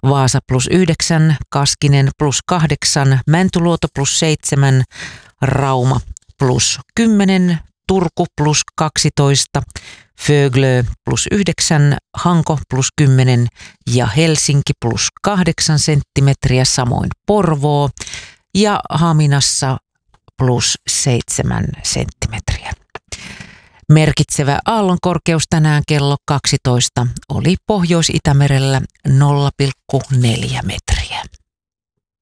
Vaasa +9, Kaskinen +8, Mäntyluoto +7, Rauma +10, Turku +12, Föglö +9, Hanko +10 ja Helsinki +8 senttimetriä, samoin Porvoo ja Haminassa +7 senttimetriä. Merkitsevä aallonkorkeus tänään kello 12 oli Pohjois-Itämerellä 0,4 metriä.